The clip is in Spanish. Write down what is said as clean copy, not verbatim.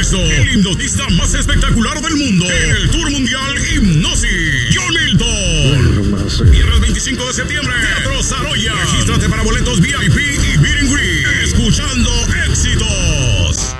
regreso, el hipnotista más espectacular del mundo, en el Tour Mundial Hipnosis, John Milton. Viernes 25 de septiembre, Teatro Saroya. Regístrate para boletos VIP